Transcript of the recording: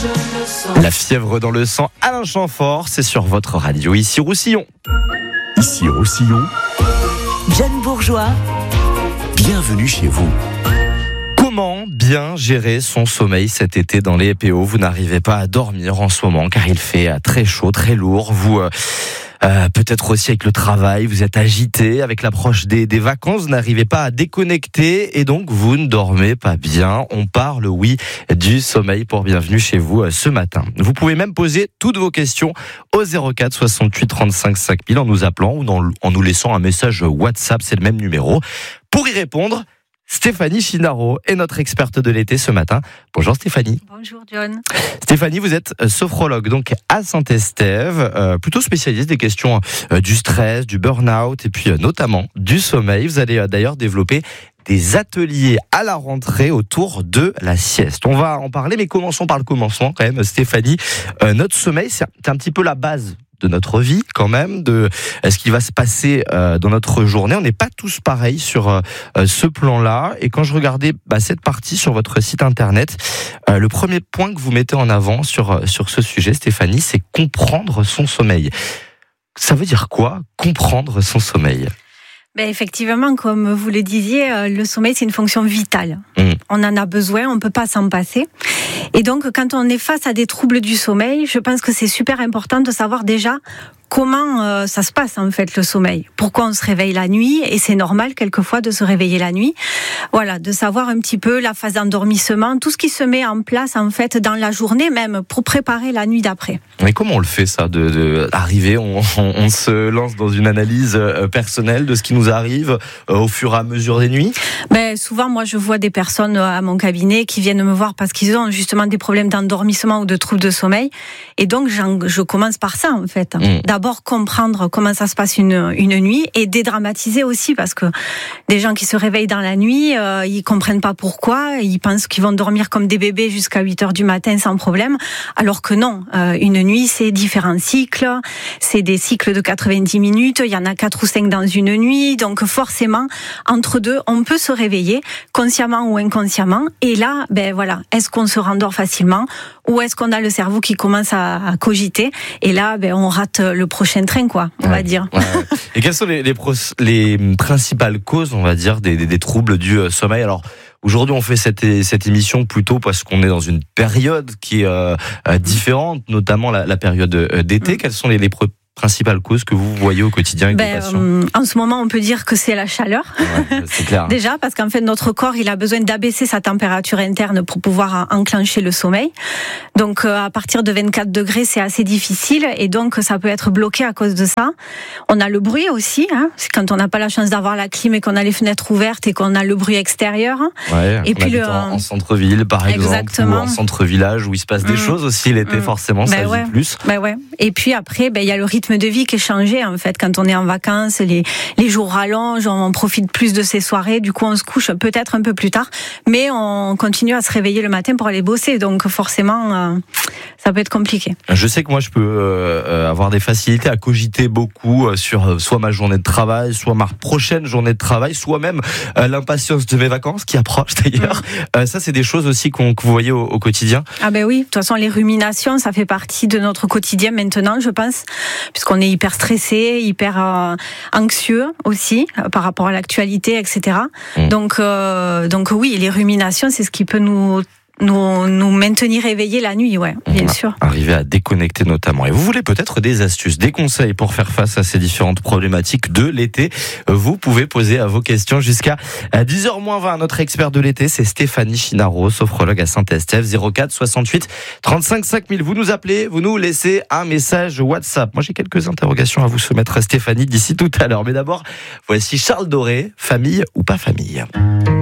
La fièvre dans le sang, Alain Chamfort, c'est sur votre radio. Ici Roussillon. Ici Roussillon. John Bourgeois. Bienvenue chez vous. Comment bien gérer son sommeil cet été dans les PO? Vous n'arrivez pas à dormir en ce moment car il fait très chaud, très lourd. Vous peut-être aussi avec le travail, vous êtes agité avec l'approche des vacances, vous n'arrivez pas à déconnecter et donc vous ne dormez pas bien. On parle, oui, du sommeil pour Bienvenue chez vous ce matin. Vous pouvez même poser toutes vos questions au 04 68 35 5000 en nous appelant ou en nous laissant un message WhatsApp, c'est le même numéro. Pour y répondre, Stéphanie Chinaro est notre experte de l'été ce matin. Bonjour Stéphanie. Bonjour John. Stéphanie, vous êtes sophrologue donc à Saint-Estève, plutôt spécialiste des questions du stress, du burn-out et puis notamment du sommeil. Vous allez d'ailleurs développer des ateliers à la rentrée autour de la sieste. On va en parler, mais commençons par le commencement quand même, Stéphanie. Notre sommeil, c'est un petit peu la base de notre vie quand même, de ce qui va se passer dans notre journée. On n'est pas tous pareils sur ce plan-là. Et quand je regardais cette partie sur votre site internet, le premier point que vous mettez en avant sur ce sujet, Stéphanie, c'est comprendre son sommeil. Ça veut dire quoi, comprendre son sommeil ? Effectivement, comme vous le disiez, le sommeil, c'est une fonction vitale. On en a besoin, on ne peut pas s'en passer. Et donc, quand on est face à des troubles du sommeil, je pense que c'est super important de savoir déjà comment ça se passe en fait le sommeil. Pourquoi on se réveille la nuit, et c'est normal quelquefois de se réveiller la nuit. Voilà, de savoir un petit peu la phase d'endormissement, tout ce qui se met en place en fait dans la journée même pour préparer la nuit d'après. Mais comment on le fait ça, d'arriver, on se lance dans une analyse personnelle de ce qui nous arrive au fur et à mesure des nuits ? Souvent, moi je vois des personnes à mon cabinet qui viennent me voir parce qu'ils ont justement des problèmes d'endormissement ou de troubles de sommeil. Et donc je commence par ça en fait. D'abord comprendre comment ça se passe une nuit et dédramatiser aussi, parce que des gens qui se réveillent dans la nuit, ils comprennent pas pourquoi, ils pensent qu'ils vont dormir comme des bébés jusqu'à 8h du matin sans problème, alors que non, une nuit c'est différents cycles, c'est des cycles de 90 minutes, il y en a 4 ou 5 dans une nuit, donc forcément entre deux on peut se réveiller consciemment ou inconsciemment, et là voilà, est-ce qu'on se rendort facilement ou est-ce qu'on a le cerveau qui commence à cogiter, et là on rate le prochain train, on va dire. Ouais. Et quelles sont les principales causes, on va dire, des troubles du sommeil ? Alors, aujourd'hui, on fait cette émission plutôt parce qu'on est dans une période qui est différente, notamment la période d'été. Quelles sont les principales causes que vous voyez au quotidien avec vos patients ? En ce moment, on peut dire que c'est la chaleur. Ouais, c'est clair. Déjà, parce qu'en fait, notre corps, il a besoin d'abaisser sa température interne pour pouvoir enclencher le sommeil. Donc, à partir de 24 degrés, c'est assez difficile. Et donc, ça peut être bloqué à cause de ça. On a le bruit aussi. C'est quand on n'a pas la chance d'avoir la clim et qu'on a les fenêtres ouvertes et qu'on a le bruit extérieur. Ouais, et puis en centre-ville, par exemple. Exactement. Ou en centre-village où il se passe des choses aussi l'été, forcément, ça vit plus. Et puis après, il y a le rythme de vie qui est changé en fait. Quand on est en vacances, les jours rallongent, on profite plus de ces soirées, du coup on se couche peut-être un peu plus tard, mais on continue à se réveiller le matin pour aller bosser, donc forcément ça peut être compliqué. Je sais que moi je peux avoir des facilités à cogiter beaucoup sur soit ma journée de travail, soit ma prochaine journée de travail, soit même l'impatience de mes vacances qui approche d'ailleurs. Ça c'est des choses aussi que vous voyez au quotidien ? Ah oui, de toute façon les ruminations ça fait partie de notre quotidien maintenant, je pense, puisqu'on est hyper stressé, hyper anxieux aussi par rapport à l'actualité, etc. Donc oui, les ruminations c'est ce qui peut nous maintenir éveillés la nuit, bien sûr. Arriver à déconnecter notamment. Et vous voulez peut-être des astuces, des conseils pour faire face à ces différentes problématiques de l'été. Vous pouvez poser vos questions jusqu'à 10h-20. Notre expert de l'été, c'est Stéphanie Chinaro, sophrologue à Saint-Estève, 04 68 35 5000. Vous nous appelez, vous nous laissez un message WhatsApp. Moi, j'ai quelques interrogations à vous soumettre, Stéphanie, d'ici tout à l'heure. Mais d'abord, voici Charles Doré, famille ou pas famille ?